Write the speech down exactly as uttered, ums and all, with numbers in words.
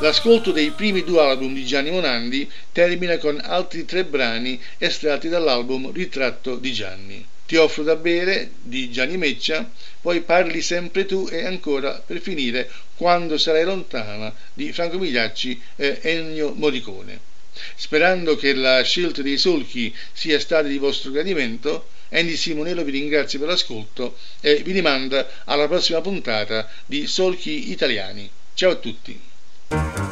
L'ascolto dei primi due album di Gianni Morandi termina con altri tre brani estratti dall'album Ritratto di Gianni. Ti offro da bere di Gianni Meccia, poi Parli sempre tu e ancora, per finire, Quando sarai lontana di Franco Migliacci e Ennio Morricone. Sperando che la scelta dei solchi sia stata di vostro gradimento, Andy Simonello vi ringrazia per l'ascolto e vi rimanda alla prossima puntata di Solchi Italiani. Ciao a tutti!